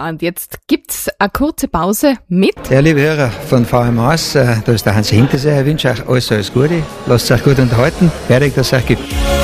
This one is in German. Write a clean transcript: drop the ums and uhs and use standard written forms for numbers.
Ja, und jetzt gibt's eine kurze Pause mit. Ja, liebe Hörer von VMAs, da ist der Hans Hinterseher. Ich wünsche euch alles Gute. Lasst euch gut unterhalten. Fertig, dass es euch gibt.